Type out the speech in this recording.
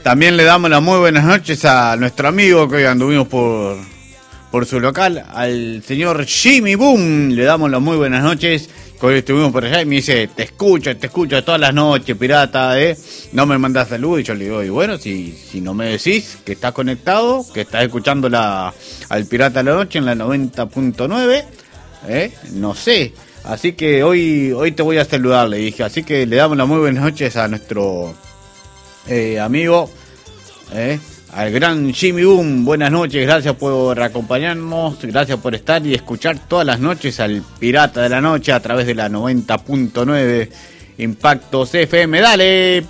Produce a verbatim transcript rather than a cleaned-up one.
También le damos las muy buenas noches a nuestro amigo que hoy anduvimos por, por su local, al señor Jimmy Boom. Le damos las muy buenas noches, que hoy estuvimos por allá y me dice, te escucho, te escucho todas las noches, pirata, ¿eh? No me mandás salud. Y yo le digo, y bueno, si, si no me decís que estás conectado, que estás escuchando la, al Pirata de la Noche en la noventa punto nueve, ¿eh? No sé. Así que hoy, hoy te voy a saludar, le dije. Así que le damos las muy buenas noches a nuestro... Eh, amigo, eh, al gran Jimmy Boom. Buenas noches, gracias por acompañarnos, gracias por estar y escuchar todas las noches al Pirata de la Noche a través de la noventa punto nueve Impactos F M. Dale.